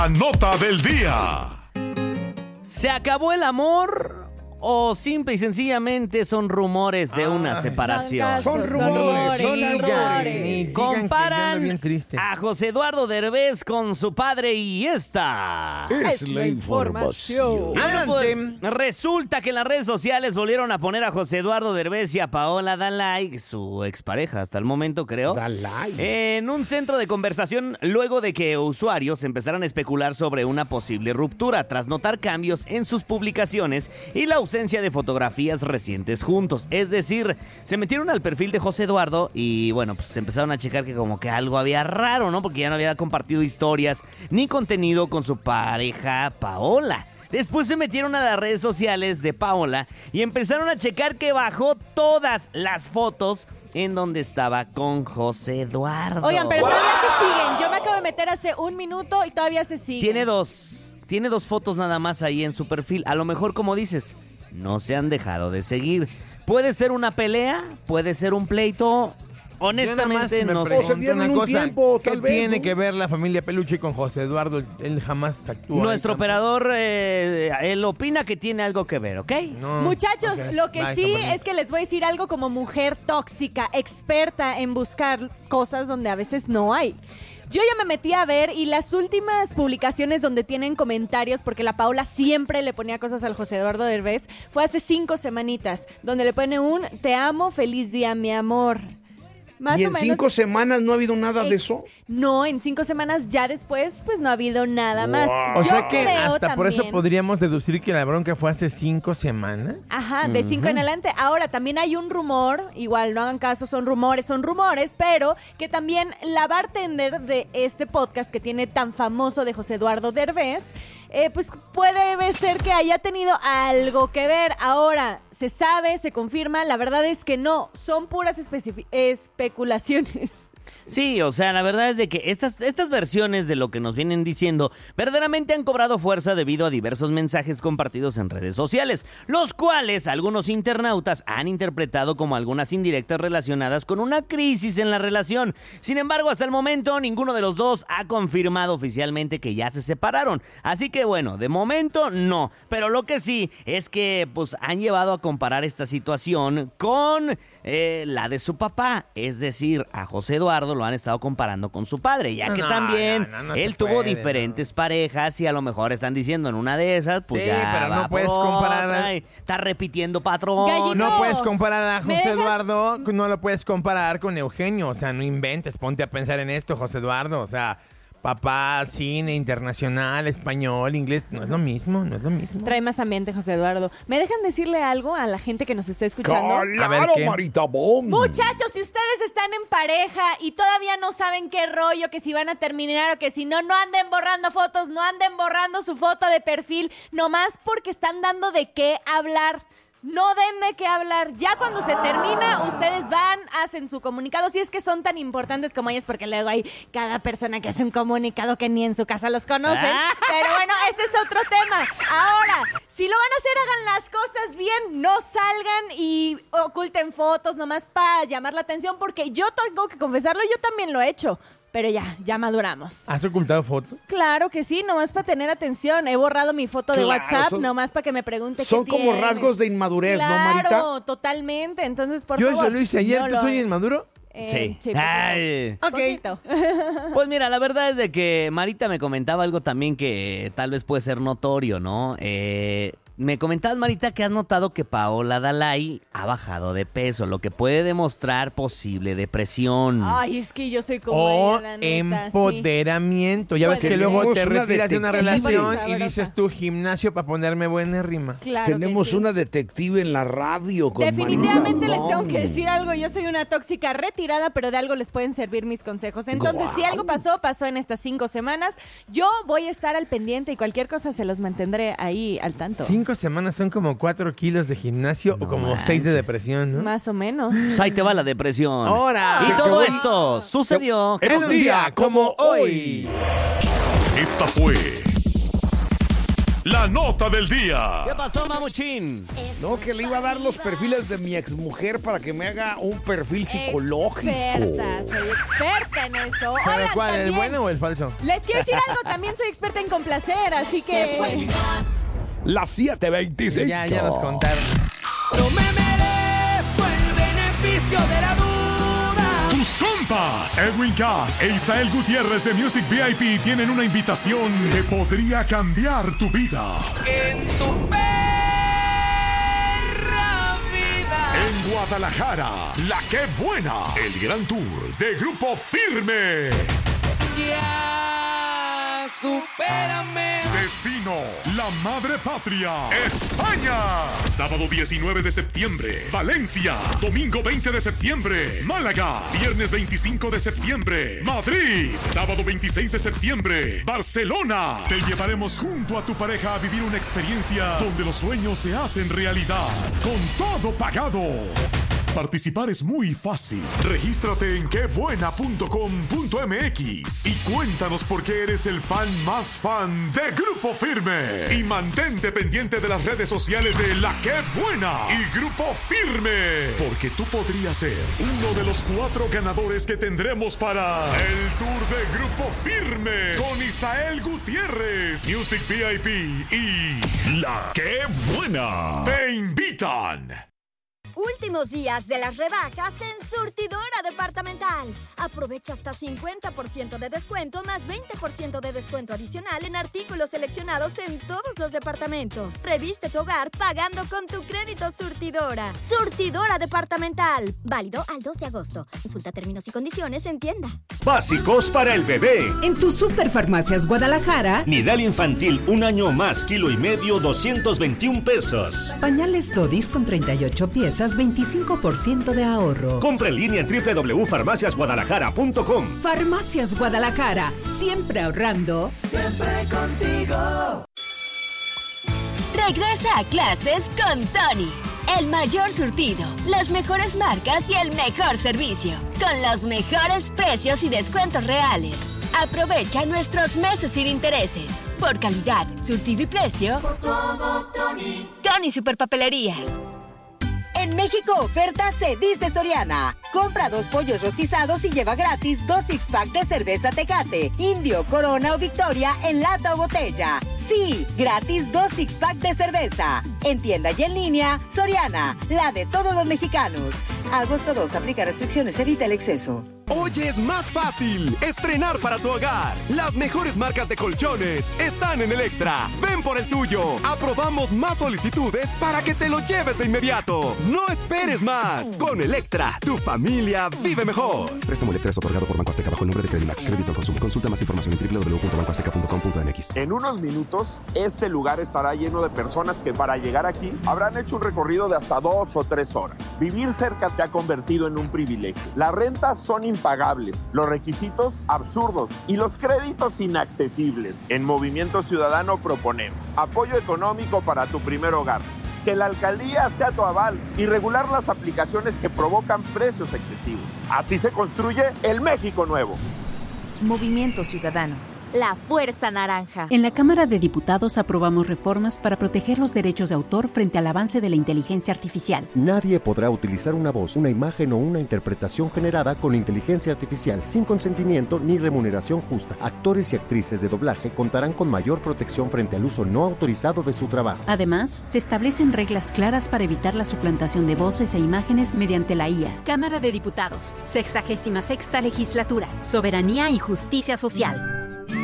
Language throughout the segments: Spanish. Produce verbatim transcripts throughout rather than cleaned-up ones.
La nota del día. ¿Se acabó el amor o simple y sencillamente son rumores de una Ay, separación? Son rumores, son rumores. Comparan a José Eduardo Derbez con su padre y esta Es la información. Bueno, pues resulta que en las redes sociales volvieron a poner a José Eduardo Derbez y a Paola Dalai, su expareja hasta el momento, creo, Dalai. en un centro de conversación luego de que usuarios empezaran a especular sobre una posible ruptura tras notar cambios en sus publicaciones y la ausencia de fotografías recientes juntos. Es decir, se metieron al perfil de José Eduardo y bueno, pues empezaron a checar que como que algo había raro, ¿no? Porque ya no había compartido historias ni contenido con su pareja Paola. Después se metieron a las redes sociales de Paola y empezaron a checar que bajó todas las fotos en donde estaba con José Eduardo. Oigan, pero todavía se siguen. Yo me acabo de meter hace un minuto y todavía se siguen. Tiene dos, tiene dos fotos nada más ahí en su perfil. A lo mejor, como dices, no se han dejado de seguir. Puede ser una pelea, puede ser un pleito. Honestamente, no sé. O se dieron un tiempo, ¿Qué tal vez, tiene ¿no? que ver la familia Peluche con José Eduardo? Él jamás actuó. Nuestro operador, eh, él opina que tiene algo que ver, ¿ok? No. Muchachos, Ok, lo que bye, sí compañeros. es que les voy a decir algo como mujer tóxica, experta en buscar cosas donde a veces no hay. Yo ya me metí a ver y las últimas publicaciones donde tienen comentarios, porque la Paola siempre le ponía cosas al José Eduardo Derbez, fue hace cinco semanitas, donde le pone un te amo, feliz día, mi amor. Más ¿Y o en menos, cinco semanas no ha habido nada de eh, eso? No, en cinco semanas ya después, pues no ha habido nada más. O Yo sea que creo hasta por eso también- podríamos deducir que la bronca fue hace cinco semanas. Ajá, de cinco en adelante. Ahora, también hay un rumor, igual no hagan caso, son rumores, son rumores, pero que también la bartender de este podcast que tiene tan famoso de José Eduardo Derbez, eh, pues puede ser que haya tenido algo que ver. Ahora, se sabe, se confirma, la verdad es que no, son puras especifi- especulaciones. Sí, o sea, la verdad es de que estas, estas versiones de lo que nos vienen diciendo verdaderamente han cobrado fuerza debido a diversos mensajes compartidos en redes sociales, los cuales algunos internautas han interpretado como algunas indirectas relacionadas con una crisis en la relación. Sin embargo, hasta el momento, ninguno de los dos ha confirmado oficialmente que ya se separaron. Así que bueno, de momento no. Pero lo que sí es que pues han llevado a comparar esta situación con eh, la de su papá, es decir, a José Eduardo lo han estado comparando con su padre, ya que No, también no, no, no se él tuvo puede, diferentes no. parejas y a lo mejor están diciendo en una de esas, pues Sí, ya pero no va por puedes comparar otra a- y está repitiendo patrón. Gallina. No Dios. puedes comparar a ¿Me José dejas? Eduardo, no lo puedes comparar con Eugenio. O sea, no inventes, ponte a pensar en esto, José Eduardo. O sea, papá, cine, internacional, español, inglés, no es lo mismo, no es lo mismo. Trae más ambiente, José Eduardo. ¿Me dejan decirle algo a la gente que nos está escuchando? A ver, ¡Claro, ¿qué? Marita Bom! Muchachos, si ustedes están en pareja y todavía no saben qué rollo, que si van a terminar o que si no, no anden borrando fotos, no anden borrando su foto de perfil, nomás porque están dando de qué hablar. No den de qué hablar. Ya cuando se termina, ustedes van, hacen su comunicado. Si es que son tan importantes como ellos, porque luego hay cada persona que hace un comunicado que ni en su casa los conocen. Pero bueno, ese es otro tema. Ahora, si lo van a hacer, hagan las cosas bien. No salgan y oculten fotos nomás para llamar la atención, porque yo tengo que confesarlo, yo también lo he hecho. Pero ya, ya maduramos. ¿Has ocultado fotos? Claro que sí, nomás para tener atención. He borrado mi foto de Claro, WhatsApp, son- nomás para que me pregunte Son qué como tienes. rasgos de inmadurez, ¿no, Marita? Claro, totalmente. Entonces, por Yo favor. eso lo hice ayer, no ¿tú lo soy hagan. inmaduro? Eh, Sí. poquito. Ay. Poquito. Pues mira, la verdad es de que Marita me comentaba algo también que tal vez puede ser notorio, ¿no? Eh, me comentabas, Marita, que has notado que Paola Dalai ha bajado de peso, lo que puede demostrar posible depresión. Ay, es que yo soy como O ella, la neta, empoderamiento. Ya ves Puede que ser. luego te Tenemos una retiras de una detective. relación y Sabrosa. dices tú gimnasio para ponerme buena rima. sí. Claro que Tenemos sí. una detective en la radio con Definitivamente Marita les tengo Bom. que decir algo. Yo soy una tóxica retirada, pero de algo les pueden servir mis consejos. Entonces, Guau. si algo pasó, pasó en estas cinco semanas. Yo voy a estar al pendiente y cualquier cosa se los mantendré ahí al tanto. Cinco semanas son como cuatro kilos de gimnasio No o como manches. seis de depresión, ¿no? Más o menos. Pues ahí te va la depresión. ¡Ahora! Y Qué todo bueno. esto sucedió. En un día como hoy. Esta fue La nota del día. ¿Qué pasó, mamuchín? No, que le iba a dar los perfiles de mi exmujer para que me haga un perfil psicológico. Experta, soy experta en eso. ¿Pero Oigan, cuál, el también, bueno o el falso? les quiero decir algo, también soy experta en complacer, así que... Las siete veinticinco. Ya, ya nos contaron. No me merezco el beneficio de la duda. Tus compas, Edwin Cass e Isael Gutiérrez de Music V I P tienen una invitación que podría cambiar tu vida. En tu perra vida. En Guadalajara, La Qué Buena, el gran tour de Grupo Firme. Ya, supérame. Destino, la madre patria, España. Sábado diecinueve de septiembre, Valencia. Domingo veinte de septiembre, Málaga. Viernes veinticinco de septiembre, Madrid. Sábado veintiséis de septiembre, Barcelona. Te llevaremos junto a tu pareja a vivir una experiencia donde los sueños se hacen realidad. Con todo pagado. Participar es muy fácil. Regístrate en qué buena punto com punto m x y cuéntanos por qué eres el fan más fan de Grupo Firme. Y mantente pendiente de las redes sociales de La Qué Buena y Grupo Firme, porque tú podrías ser uno de los cuatro ganadores que tendremos para el tour de Grupo Firme con Isael Gutiérrez, Music V I P y La Qué Buena. Te invitan. Últimos días de las rebajas en Surtidora Departamental. Aprovecha hasta cincuenta por ciento de descuento más veinte por ciento de descuento adicional en artículos seleccionados en todos los departamentos. Reviste tu hogar pagando con tu crédito Surtidora. Surtidora Departamental. Válido al dos de agosto. Consulta términos y condiciones en tienda. Básicos para el bebé. En tu Superfarmacias Guadalajara. Nidal infantil un año más, kilo y medio, doscientos veintiún pesos. Pañales Todis con treinta y ocho piezas, veinticinco por ciento de ahorro. Compra en línea en doble u doble u doble u punto farmacias guadalajara punto com. Farmacias Guadalajara, siempre ahorrando. Siempre contigo. Regresa a clases con Tony. El mayor surtido, las mejores marcas y el mejor servicio. Con los mejores precios y descuentos reales. Aprovecha nuestros meses sin intereses. Por calidad, surtido y precio. Por todo, Tony. Tony Superpapelerías. En México oferta se dice Soriana. Compra dos pollos rostizados y lleva gratis dos six-pack de cerveza Tecate, Indio, Corona o Victoria en lata o botella. Sí, gratis dos six-pack de cerveza. En tienda y en línea, Soriana, la de todos los mexicanos. Agosto dos, aplica restricciones, evita el exceso. Hoy es más fácil estrenar para tu hogar. Las mejores marcas de colchones están en Electra. Ven por el tuyo. Aprobamos más solicitudes para que te lo lleves de inmediato. No esperes más. Con Electra, tu familia vive mejor. Préstamo Electra es otorgado por Banco Azteca bajo el nombre de Credimax. Crédito al consumo. Consulta más información en doble u doble u doble u punto banco azteca punto com punto m x. En unos minutos, este lugar estará lleno de personas que para llegar aquí habrán hecho un recorrido de hasta dos o tres horas. Vivir cerca se ha convertido en un privilegio. Las rentas son impagables, los requisitos absurdos y los créditos inaccesibles. En Movimiento Ciudadano proponemos apoyo económico para tu primer hogar, que la alcaldía sea tu aval y regular las aplicaciones que provocan precios excesivos. Así se construye el México nuevo. Movimiento Ciudadano. La Fuerza Naranja. En la Cámara de Diputados aprobamos reformas para proteger los derechos de autor frente al avance de la inteligencia artificial. Nadie podrá utilizar una voz, una imagen o una interpretación generada con inteligencia artificial sin consentimiento ni remuneración justa. Actores y actrices de doblaje contarán con mayor protección frente al uso no autorizado de su trabajo. Además, se establecen reglas claras para evitar la suplantación de voces e imágenes mediante la I A. Cámara de Diputados, sexagésima sexta legislatura. Soberanía y justicia social.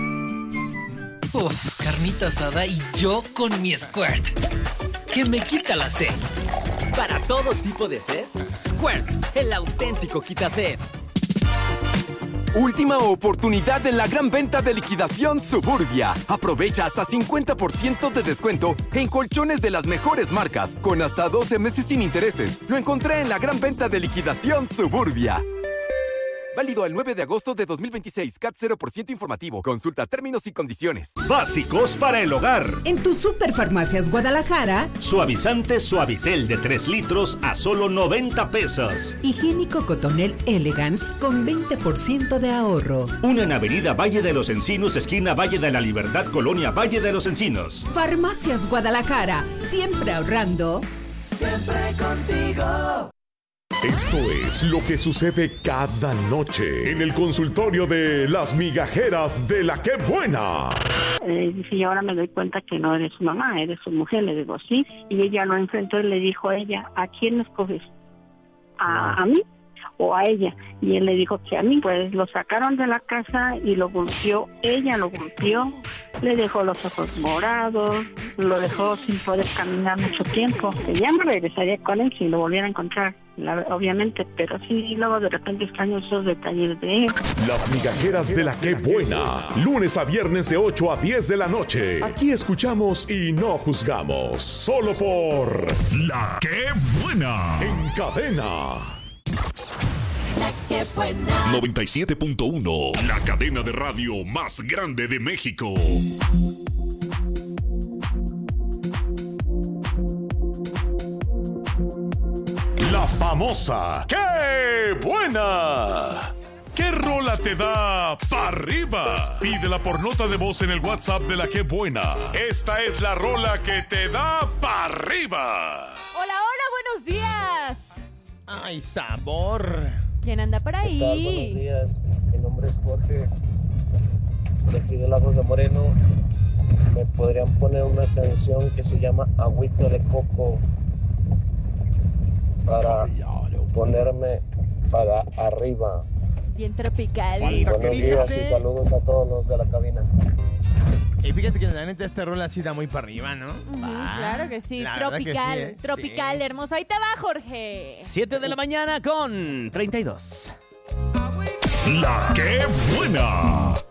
Uf, carnita asada y yo con mi Squirt, que me quita la sed. Para todo tipo de sed, Squirt, el auténtico quita sed. Última oportunidad en la gran venta de liquidación Suburbia. Aprovecha hasta cincuenta por ciento de descuento en colchones de las mejores marcas, con hasta doce meses sin intereses. Lo encontré en la gran venta de liquidación Suburbia. Válido al nueve de agosto de dos mil veintiséis. C A T cero por ciento informativo. Consulta términos y condiciones. Básicos para el hogar. En tu Superfarmacias Guadalajara, Suavizante Suavitel de tres litros a solo noventa pesos. higiénico Cotonel Elegance con veinte por ciento de ahorro. Una en Avenida Valle de los Encinos, esquina Valle de la Libertad, Colonia Valle de los Encinos. Farmacias Guadalajara, siempre ahorrando. Siempre contigo. Esto es lo que sucede cada noche en el consultorio de las migajeras de la Qué Buena. Eh, dice, y ahora me doy cuenta que no eres su mamá, eres su mujer. Le digo, sí. Y ella lo enfrentó y le dijo a ella, ¿a quién escoges? ¿A, a mí o a ella? Y él le dijo que a mí. Pues lo sacaron de la casa y lo golpeó. Ella lo golpeó, le dejó los ojos morados, lo dejó sin poder caminar mucho tiempo. Ya me regresaría con él si lo volviera a encontrar, la, obviamente, pero sí, luego de repente extraño esos detalles de él. Las migajeras de la Qué Buena, lunes a viernes de ocho a diez de la noche. Aquí escuchamos y no juzgamos, solo por La Qué Buena, en cadena. La Qué Buena. noventa y siete punto uno, la cadena de radio más grande de México. La famosa ¡Qué Buena! ¿Qué rola te da pa' arriba? Pídela por nota de voz en el WhatsApp de la Qué Buena. Esta es la rola que te da pa' arriba. Hola, hola, buenos días. ¡Ay, sabor! ¿Quién anda por ahí? ¿Qué tal? Buenos días. Mi nombre es Jorge, de aquí de Lagos de Moreno. Me podrían poner una canción que se llama Agüita de Coco para ponerme para arriba. Bien tropical. Y buenos días y saludos a todos los de la cabina. Y fíjate que la neta esta rola sí da muy para arriba, ¿no? Ujú, claro que sí, La verdad tropical, que sí, ¿eh? tropical, Sí. hermoso. Ahí te va, Jorge. siete de la mañana con treinta y dos. La Qué Buena.